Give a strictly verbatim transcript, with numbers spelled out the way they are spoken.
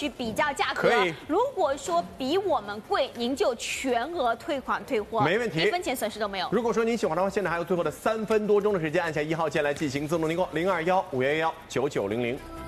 许比较价格。 可以。 如果说比我们贵，您就全额退款退货， 没问题， 一分钱损失都没有。 如果说您喜欢的话，现在还有最后的三分多钟的时间，按下一号键来进行自动订购零二幺五幺幺九九零零。